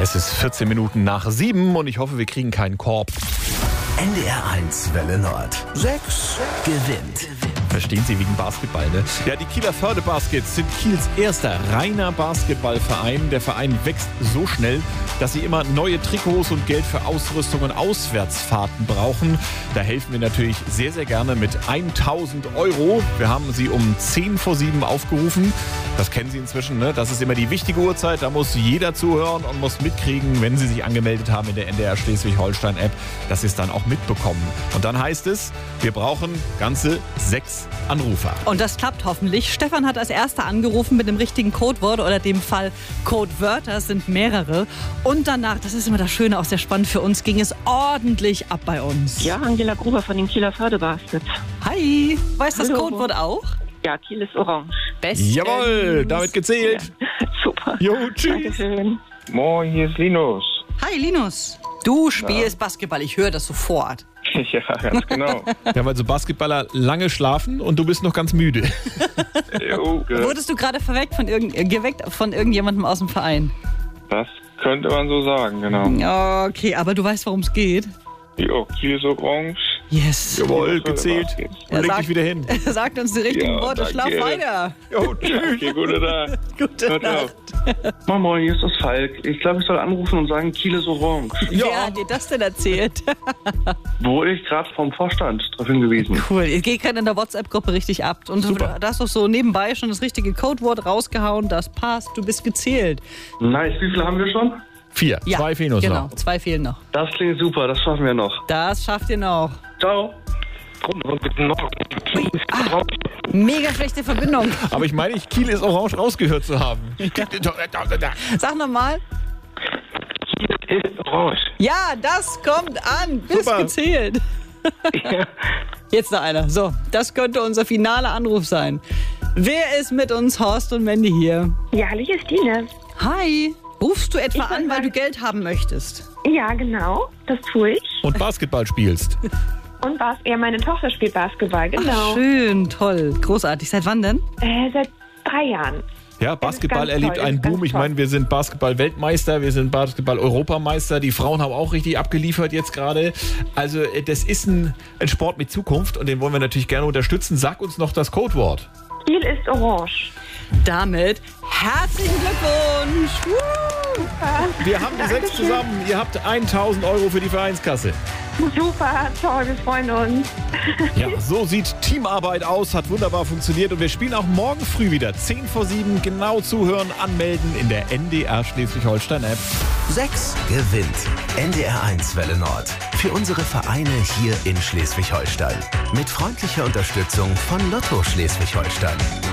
Es ist 14 Minuten nach 7 und ich hoffe, wir kriegen keinen Korb. NDR 1 Welle Nord. 6 gewinnt. Verstehen Sie wegen Basketball, ne? Ja, die Kieler Förde Baskets sind Kiels erster reiner Basketballverein. Der Verein wächst so schnell, dass sie immer neue Trikots und Geld für Ausrüstung und Auswärtsfahrten brauchen. Da helfen wir natürlich sehr, sehr gerne mit 1.000 €. Wir haben sie um 10 vor 7 aufgerufen. Das kennen Sie inzwischen, ne? Das ist immer die wichtige Uhrzeit. Da muss jeder zuhören und muss mitkriegen, wenn Sie sich angemeldet haben in der NDR Schleswig-Holstein-App, dass Sie es dann auch mitbekommen. Und dann heißt es, wir brauchen ganze 6 Anrufer. Und das klappt hoffentlich. Stefan hat als erster angerufen mit dem richtigen Codewort oder dem Fall Codewörter. Es sind mehrere. Und danach, das ist immer das Schöne, auch sehr spannend für uns, ging es ordentlich ab bei uns. Ja, Angela Gruber von den Kieler Förde Baskets. Hi. Weißt du das Hallo. Codewort auch? Ja, Kiel ist orange. Bestens. Jawohl, damit gezählt. Ja. Super. Jo, tschüss. Dankeschön. Moin, hier ist Linus. Hi, Linus. Du spielst Basketball. Ich höre das sofort. Ja, ganz genau. Ja, weil so Basketballer lange schlafen und du bist noch ganz müde. Jo, Wurdest du gerade geweckt von irgendjemandem aus dem Verein? das könnte man so sagen, genau. Okay, aber du weißt, worum es geht. Jo, Kiel ist orange. Yes. Jawohl, gezählt. Er Und leg sagt- dich wieder hin. Er sagt uns die richtigen Ja, Worte. danke. Schlaf weiter. Jo, tschüss. Okay, gute Tag. Gute Ciao, ciao. Nacht. Moin Moin, hier ist das Falk. Ich glaube, ich soll anrufen und sagen, Kiel ist orange. Wer hat dir das denn erzählt? Wurde ich gerade vom Vorstand darauf hingewiesen. Cool. Ich gehe gerade in der WhatsApp-Gruppe richtig ab. Und Super. du hast doch so nebenbei schon das richtige Codewort rausgehauen. Das passt. Du bist gezählt. Nice, wie viele haben wir schon? 4. 2 fehlen uns genau. noch. 2 fehlen noch. Das klingt super, das schaffen wir noch. Das schafft ihr noch. Ciao. Mega schlechte Verbindung. Aber ich meine, Kiel ist orange rausgehört zu haben. Sag nochmal. Kiel ist orange. Ja, das kommt an. Bist Super. gezählt. Jetzt noch einer. So, das könnte unser finaler Anruf sein. Wer ist mit uns? Horst und Mandy hier. Ja, hallo, hier ist Dine. Hi. Rufst du etwa Ich an, weil wollte du Geld haben möchtest? Ja, genau, das tue ich. Und Basketball spielst. Und meine Tochter spielt Basketball, Ach, genau. schön, toll, großartig. Seit wann denn? Seit 3 Jahren. Ja, Basketball ganz erlebt toll, einen das ist Boom. ganz Ich meine, wir sind Basketball-Weltmeister, wir sind Basketball-Europameister. Die Frauen haben auch richtig abgeliefert jetzt gerade. Also das ist ein Sport mit Zukunft und den wollen wir natürlich gerne unterstützen. Sag uns noch das Codewort. Kiel ist orange. Damit herzlichen Glückwunsch. Wir haben die 6 zusammen. Ihr habt 1.000 € für die Vereinskasse. Super, toll, wir freuen uns. Ja, so sieht Teamarbeit aus. Hat wunderbar funktioniert. Und wir spielen auch morgen früh wieder. 10 vor 7. Genau zuhören, anmelden in der NDR Schleswig-Holstein-App. 6 gewinnt. NDR 1 Welle Nord. Für unsere Vereine hier in Schleswig-Holstein. Mit freundlicher Unterstützung von Lotto Schleswig-Holstein.